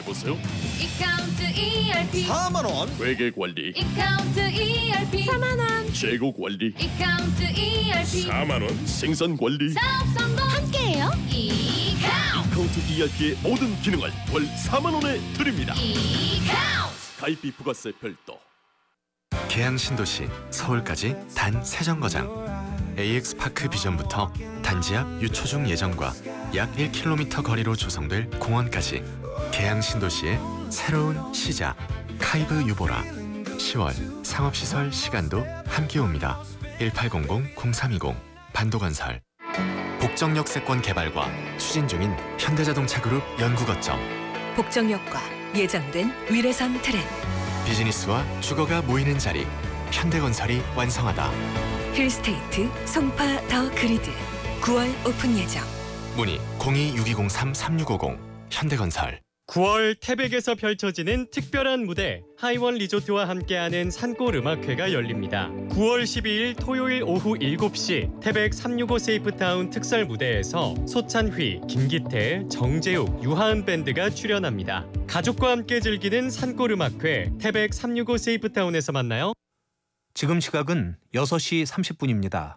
해보세요. 이카운트 ERP 4만 원. 회계 관리, 이카운트 ERP 4만 원. 재고 관리, 이카운트 ERP 4만 원. 생산 관리, 사업 성공 함께해요. 이카운트 카운트 ERP의 모든 기능을 월 4만 원에 드립니다. 이카운트 가입비 부가세 별도. 계양 신도시 서울까지 단 3정거장. AX파크 비전부터 단지 앞 유초중 예정과 약 1km 거리로 조성될 공원까지 계양 신도시의 새로운 시작. 카이브 유보라. 10월 상업시설 시간도 함께 옵니다. 1800-0320 반도건설. 복정역세권 개발과 추진 중인 현대자동차그룹 연구거점. 복정역과 예정된 위례선 트램. 비즈니스와 주거가 모이는 자리. 현대건설이 완성하다. 힐스테이트 송파 더 그리드 9월 오픈 예정. 문의 026203-3650 현대건설. 9월 태백에서 펼쳐지는 특별한 무대 하이원 리조트와 함께하는 산골음악회가 열립니다. 9월 12일 토요일 오후 7시 태백 365 세이프타운 특설 무대에서 소찬휘, 김기태, 정재욱, 유하은 밴드가 출연합니다. 가족과 함께 즐기는 산골음악회 태백 365 세이프타운에서 만나요. 지금 시각은 6시 30분입니다.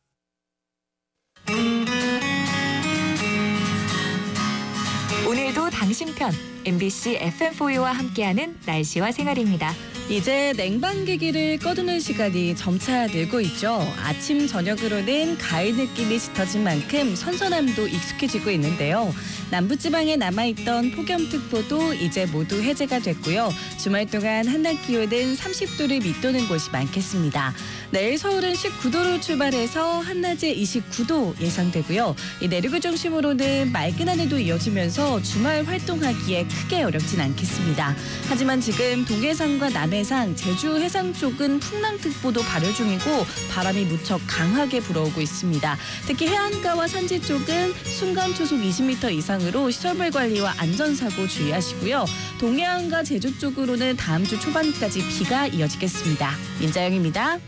오늘도 당신 편 MBC FM4U와 함께하는 날씨와 생활입니다. 이제 냉방기기를 꺼두는 시간이 점차 늘고 있죠. 아침 저녁으로는 가을 느낌이 짙어진 만큼 선선함도 익숙해지고 있는데요. 남부지방에 남아있던 폭염특보도 이제 모두 해제가 됐고요. 주말 동안 한낮 기온은 30도를 밑도는 곳이 많겠습니다. 내일 서울은 19도로 출발해서 한낮에 29도 예상되고요. 이 내륙을 중심으로는 맑은 하늘도 이어지면서 주말 활동하기에 크게 어렵진 않겠습니다. 하지만 지금 동해상과 남해상, 제주 해상 쪽은 풍랑특보도 발효 중이고 바람이 무척 강하게 불어오고 있습니다. 특히 해안가와 산지 쪽은 순간 초속 20m 이상으로 시설물 관리와 안전사고 주의하시고요. 동해안과 제주 쪽으로는 다음 주 초반까지 비가 이어지겠습니다. 민자영입니다.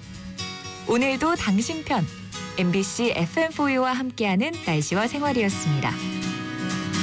오늘도 당신 편 MBC FM4U와 함께하는 날씨와 생활이었습니다.